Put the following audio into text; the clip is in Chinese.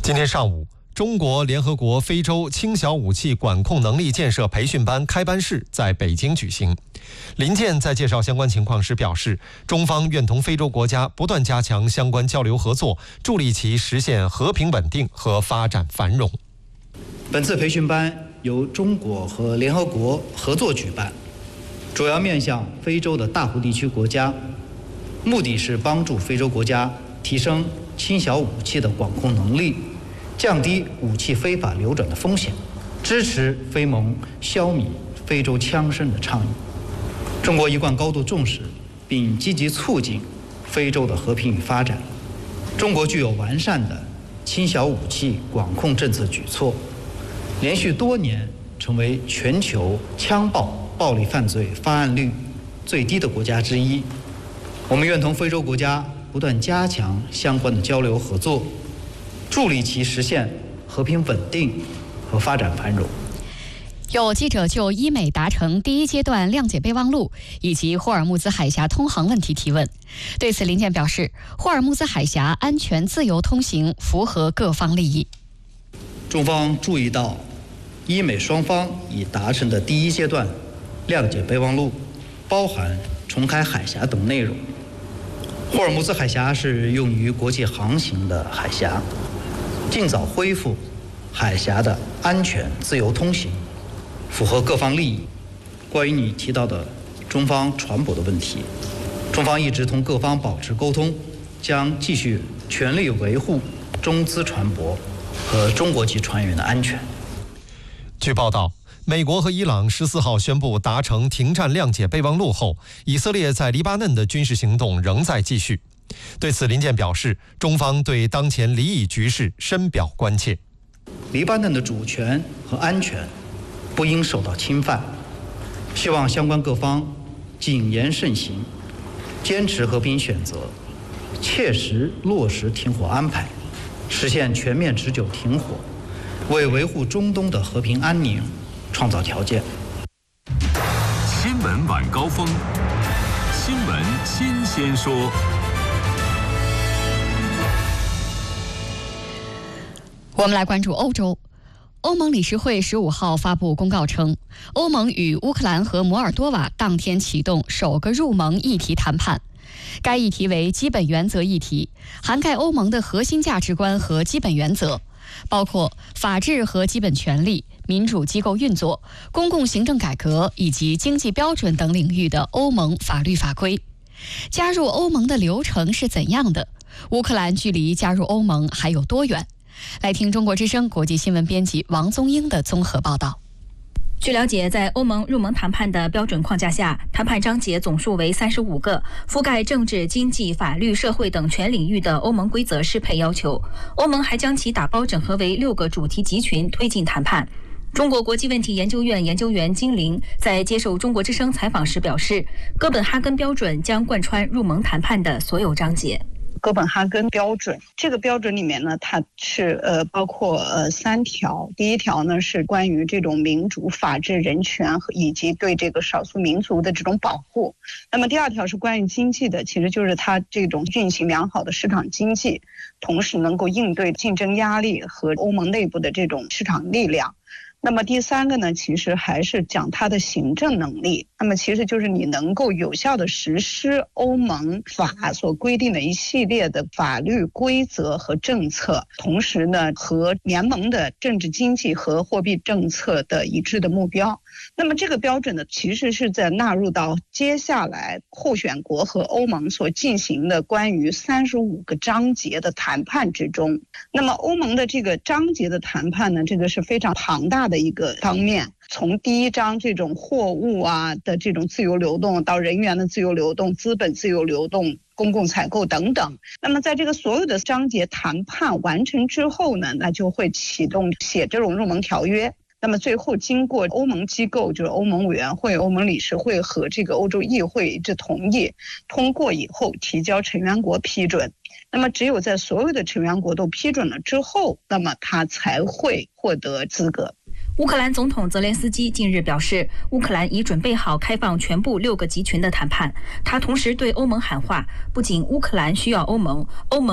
今天上午，中国联合国非洲轻小武器管控能力建设培训班开班式在北京举行。林健在介绍相关情况时表示，中方愿同非洲国家不断加强相关交流合作，助力其实现和平稳定和发展繁荣。 本次培训班由中国和联合国合作举办，主要面向非洲的大湖地区国家，目的是帮助非洲国家提升轻小武器的管控能力，降低武器非法流转的风险，支持非盟消弭非洲枪声的倡议。中国一贯高度重视并积极促进非洲的和平与发展。中国具有完善的轻小武器管控政策举措，连续多年成为全球枪爆暴力犯罪发案率最低的国家之一。我们愿同非洲国家不断加强相关的交流合作，助力其实现和平稳定和发展繁荣。 有记者就伊美达成第一阶段谅解备忘录以及霍尔木兹海峡通航问题提问。对此，林健表示，霍尔木兹海峡安全自由通行符合各方利益。 中方注意到，伊美双方已达成的第一阶段谅解备忘录包含重开海峡等内容。霍尔木兹海峡是用于国际航行的海峡，尽早恢复海峡的安全自由通行符合各方利益。关于你提到的中方船舶的问题，中方一直同各方保持沟通，将继续全力维护中资船舶和中国籍船员的安全。 据报道，美国和伊朗14号宣布达成停战谅解备忘录后，以色列在黎巴嫩的军事行动仍在继续。对此，林健表示，中方对当前黎以局势深表关切。 黎巴嫩的主权和安全不应受到侵犯，希望相关各方谨言慎行，坚持和平选择，切实落实停火安排，实现全面持久停火，为维护中东的和平安宁创造条件。 新闻晚高峰，新闻新鲜说。 我们来关注欧洲。欧盟理事会15号发布公告称，欧盟与乌克兰和摩尔多瓦当天启动首个入盟议题谈判。该议题为基本原则议题，涵盖欧盟的核心价值观和基本原则，包括法治和基本权利、民主机构运作、公共行政改革以及经济标准等领域的欧盟法律法规。加入欧盟的流程是怎样的？乌克兰距离加入欧盟还有多远？来听中国之声国际新闻编辑王宗英的综合报道。 据了解，在欧盟入盟谈判的标准框架下，谈判章节总数为35个，覆盖政治、经济、法律、社会等全领域的欧盟规则适配要求。欧盟还将其打包整合为6个主题集群推进谈判。中国国际问题研究院研究员金玲在接受中国之声采访时表示，哥本哈根标准将贯穿入盟谈判的所有章节。 哥本哈根标准，这个标准里面呢，它是包括3条。第一条呢是关于这种民主、法治、人权以及对这个少数民族的这种保护。那么第2条是关于经济的，其实就是它这种运行良好的市场经济，同时能够应对竞争压力和欧盟内部的这种市场力量。那么第3个呢，其实还是讲它的行政能力。那么其实就是你能够有效的实施欧盟法所规定的一系列的法律规则和政策，同时呢和联盟的政治经济和货币政策的一致的目标。那么这个标准呢，其实是在纳入到接下来候选国和欧盟所进行的关于35个章节的谈判之中。那么欧盟的这个章节的谈判呢，这个是非常庞大的一个方面，从第1章这种货物啊的这种自由流动，到人员的自由流动、资本自由流动、公共采购等等。那么在这个所有的章节谈判完成之后呢，那就会启动写这种入盟条约。那么最后经过欧盟机构，就是欧盟委员会、欧盟理事会和这个欧洲议会一致同意通过以后，提交成员国批准。那么只有在所有的成员国都批准了之后，那么它才会获得资格。 乌克兰总统泽连斯基近日表示，乌克兰已准备好开放全部6个集群的谈判。他同时对欧盟喊话，不仅乌克兰需要欧盟